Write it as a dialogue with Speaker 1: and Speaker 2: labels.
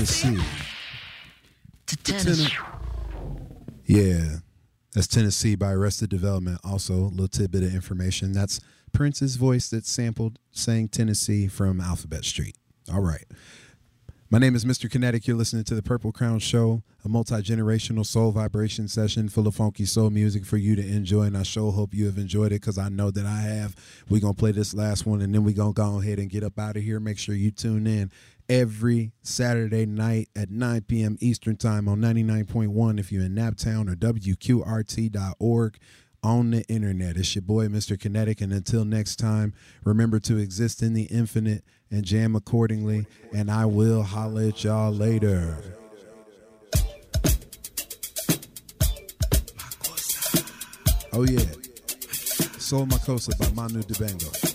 Speaker 1: Tennessee.
Speaker 2: Tennessee.
Speaker 1: Yeah, that's Tennessee by Arrested Development. Also, a little tidbit of information. That's Prince's voice that sampled saying Tennessee from Alphabet Street. All right. My name is Mr. Kinetic. You're listening to the Purple Crown Show, a multi-generational soul vibration session full of funky soul music for you to enjoy, and I sure hope you have enjoyed it because I know that I have. We're going to play this last one, and then we're going to go ahead and get up out of here. Make sure you tune in every Saturday night at 9 p.m. Eastern Time on 99.1 if you're in Naptown or WQRT.org. On the internet. It's your boy, Mr. Kinetic, and until next time, remember to exist in the infinite and jam accordingly, and I will holla at y'all later. Oh yeah, Soul Makosa by Manu Dibango.